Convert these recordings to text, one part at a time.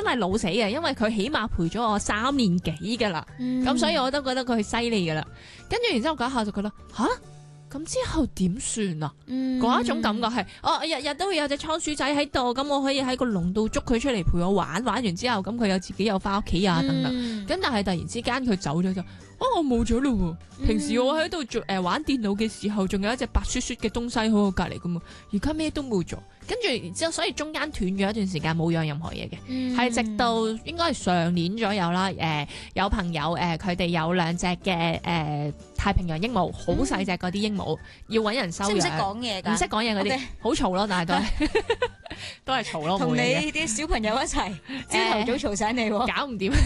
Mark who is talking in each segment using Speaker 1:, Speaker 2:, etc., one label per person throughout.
Speaker 1: 係老死嘅，因為佢起碼陪咗我3年幾噶啦，咁所以我都覺得佢係犀利噶啦。跟住然之後嗰一下就覺得咁之後點算啊？嗰一種感覺係，日日都會有隻倉鼠仔喺度，咁我可以喺個籠度捉佢出嚟陪我玩，玩完之後咁佢又自己又翻屋企啊等等。咁但係突然之間佢走咗就，我冇咗咯喎！平時我喺度玩電腦嘅時候，仲有一隻白雪雪嘅東西喺我隔離噶嘛，而家咩都冇咗。跟住然之後，所以中間斷咗一段時間冇養任何嘢嘅，係直到應該係上年左右啦。有朋友佢哋有2隻嘅太平洋鸚鵡，好細隻嗰啲鸚鵡，要揾人收養。
Speaker 2: 識唔識講嘢㗎？
Speaker 1: 唔識講嘢嗰啲，好嘈咯，但係都係嘈咯。
Speaker 2: 同你啲小朋友一齊，朝頭早嘈醒你喎，
Speaker 1: 搞唔掂。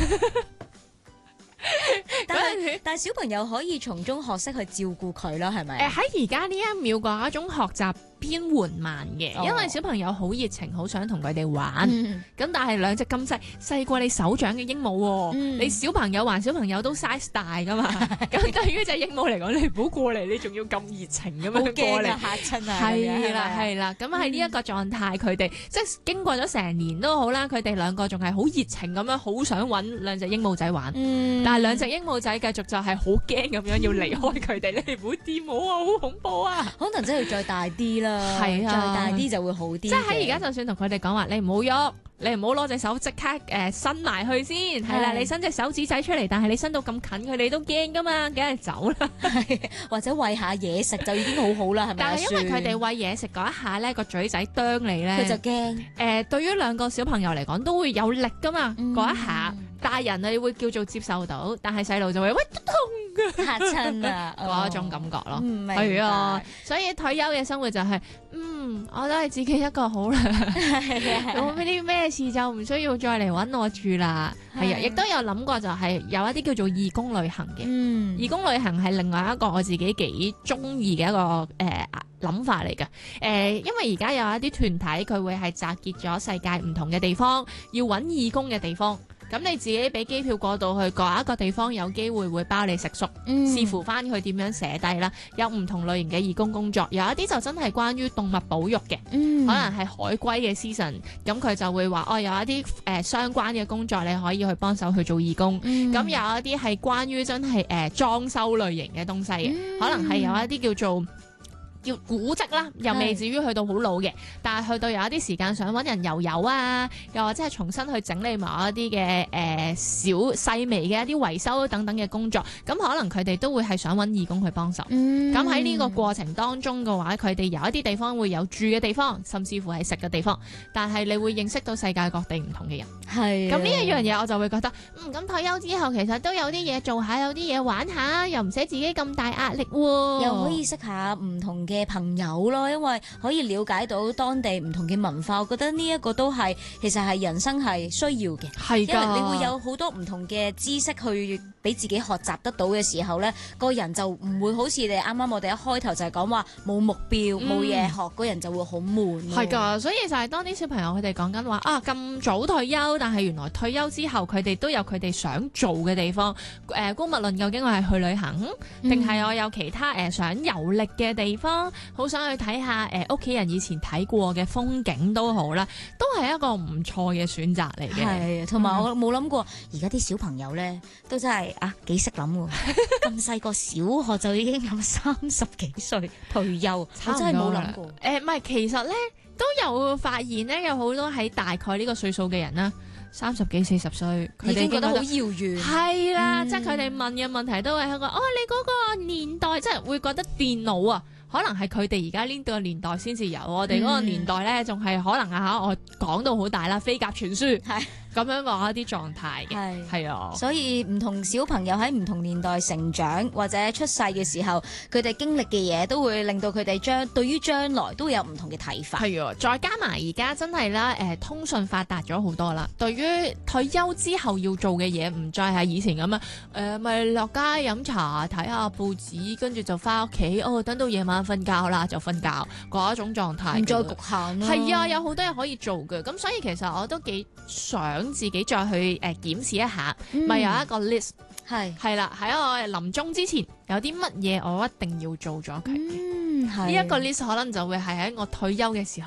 Speaker 2: 但係小朋友可以從中學識去照顧佢啦，係咪？
Speaker 1: 喺而家呢一秒嗰一種學習偏緩慢嘅，因為小朋友好熱情，好想同佢哋玩。咁但係2隻咁細過你手掌嘅鸚鵡，你小朋友還小朋友都 size 大噶嘛？咁對於隻鸚鵡嚟講，你唔好過嚟，你仲要咁熱情咁樣過嚟，
Speaker 2: 嚇親啊！
Speaker 1: 係啦。咁喺呢一個狀態，佢哋即係經過咗成年都好啦，佢哋2個仲係好熱情咁樣，好想揾2隻鸚鵡仔玩。但係2隻鸚鵡仔繼續就係好驚咁樣要離開佢哋，你唔好掂我啊，好恐怖啊！
Speaker 2: 可能真係要再大啲啦。
Speaker 1: 係啊，
Speaker 2: 再大啲就會好啲。
Speaker 1: 即係喺而家，就算同佢哋講話，你唔好喐，你唔好攞隻手即刻伸埋去先，係啦，你伸隻手指仔出嚟，但係你伸到咁近，佢哋都驚噶嘛，梗係走啦。
Speaker 2: 或者餵下嘢食就已經好好啦，係咪？
Speaker 1: 但係因為佢哋餵嘢食嗰一下咧，個嘴仔啄你咧，
Speaker 2: 佢就驚。
Speaker 1: 對於2個小朋友嚟講，都會有力噶嘛，嗰一下。大人你會叫做接受到，但係細路就會喂痛㗎，
Speaker 2: 嚇親啊
Speaker 1: 嗰種感覺咯。
Speaker 2: 係
Speaker 1: 啊，所以退休嘅生活就係，我都係自己一個好啦。冇啲咩事就唔需要再嚟揾我住啦。係啊，亦都有諗過就係有一啲叫做義工旅行嘅。義工旅行係另外一個我自己幾中意嘅一個諗法嚟嘅。因為而家有一啲團體佢會係集結咗世界唔同嘅地方，要揾義工嘅地方。咁你自己俾機票過到去嗰一個地方，有機會會包你食宿，視乎翻佢點樣寫低啦。有唔同類型嘅義工工作，有一啲就真係關於動物保育嘅，可能係海龜嘅 season，咁佢就會話有一啲相關嘅工作你可以去幫手去做義工。咁有一啲係關於真係裝修類型嘅東西嘅，可能係有一啲叫做古蹟啦，又未至於去到好老嘅，但係去到有一啲時間想揾人油啊，又或者係重新去整理某一啲嘅小細微嘅一啲維修等等嘅工作，咁可能佢哋都會係想揾義工去幫手。咁喺呢個過程當中嘅話，佢哋有一啲地方會有住嘅地方，甚至乎係食嘅地方，但係你會認識到世界各地唔同嘅人。係。咁呢一樣嘢我就會覺得，咁退休之後其實都有啲嘢做下，有啲嘢玩下，又唔使自己咁大壓力喎，
Speaker 2: 又可以識下唔同嘅朋友咯，因為可以了解到當地唔同嘅文化，我覺得呢一個都係其實係人生係需要嘅，係因為你會有好多唔同嘅知識去俾自己學習得到嘅時候呢，個人就唔會好似你啱啱我哋一開頭就係講話冇目標冇嘢學，個人就會好悶。係㗎，
Speaker 1: 所以就係當啲小朋友佢哋講緊話咁早退休，但係原來退休之後佢哋都有佢哋想做嘅地方。姑勿論究竟我係去旅行，定係我有其他想遊歷嘅地方，好想去睇下屋企人以前睇過嘅風景都好啦，都係一個唔錯嘅選擇嚟嘅。
Speaker 2: 係，同埋我冇諗過而家啲小朋友咧都真係幾識諗喎，咁細個小學就已經有30幾歲退休，我真係冇諗過。
Speaker 1: 唔係，其實咧都有發現咧，有好多喺大概呢個歲數嘅人啦，30幾40歲，佢哋
Speaker 2: 已經覺得好遙遠。係
Speaker 1: 啦，即係佢哋問嘅問題都係一個你嗰個年代，即係會覺得電腦啊。可能係佢哋而家呢個年代先至有，我哋嗰個年代咧仲係可能我講到好大啦，飛鴿傳書係咁樣講一啲狀態嘅，係啊。所以唔同小朋友喺唔同年代成長或者出世嘅時候，佢哋經歷嘅嘢都會令到佢哋對於將來都會有唔同嘅睇法。係啊，再加埋而家真係啦，通訊發達咗好多啦。對於退休之後要做嘅嘢，唔再係以前咁咪落街飲茶睇下報紙，跟住就翻屋企，等到夜晚瞓覺啦就瞓覺嗰一種狀態，唔再局限咯。係啊，有好多嘢可以做嘅，咁所以其實我都幾想自己再去檢視一下，咪有一個 list 係啦，喺我臨終之前有啲乜嘢我一定要做咗佢。呢一個 list 可能就會係喺我退休嘅時候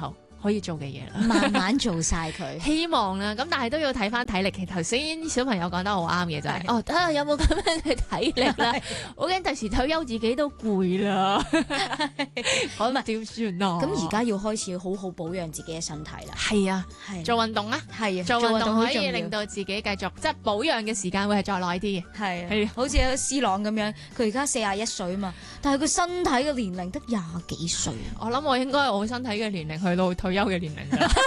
Speaker 1: 可以做嘅嘢啦。
Speaker 2: 慢慢做晒佢。
Speaker 1: 希望啦，咁但係都要睇翻體力。其實頭先小朋友講得好啱嘅就係、睇下有冇咁樣嘅體力啦。我驚第時退休自己都攰啦，咁點算啊？
Speaker 2: 咁而家要開始好好保養自己嘅身體啦。
Speaker 1: 係啊，做運動啊，
Speaker 2: 係啊，
Speaker 1: 做運動可以
Speaker 2: 好重要
Speaker 1: 令到自己繼續即係保養嘅時間會係再耐啲嘅。
Speaker 2: 係啊，好似阿 C 朗咁樣，佢而家41歲啊嘛，但係佢身體嘅年齡得廿幾歲。
Speaker 1: 我諗我應該我身體嘅年齡去到退休嘅年齡㗎啦。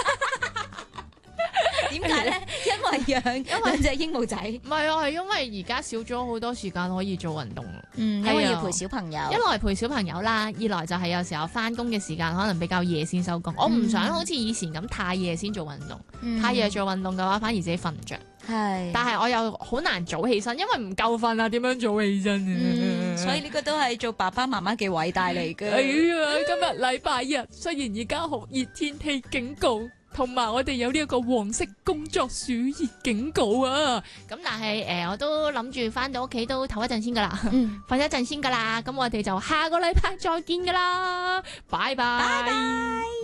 Speaker 2: 點解咧？因為養兩隻鸚鵡仔。
Speaker 1: 唔係啊，係因為而家少咗好多時間可以做運動。
Speaker 2: 因為要陪小朋友。
Speaker 1: 一來陪小朋友啦，二來就係有時候翻工嘅時間可能比較夜先收工。我唔想好似以前咁太夜先做運動，太夜做運動嘅話反而自己瞓唔着。
Speaker 2: 係。
Speaker 1: 但係我又好難早起身，因為唔夠瞓啊，點樣早起身？
Speaker 2: 所以呢個都係做爸爸媽媽嘅偉大嚟嘅。
Speaker 1: 哎呀，今日禮拜日，雖然而家酷熱天氣警告。同埋我哋有呢一個黃色工作暑熱警告啊！咁但係我都諗住翻到屋企都唞一陣先噶啦，瞓一陣先噶啦。咁我哋就下個禮拜再見噶啦，拜拜。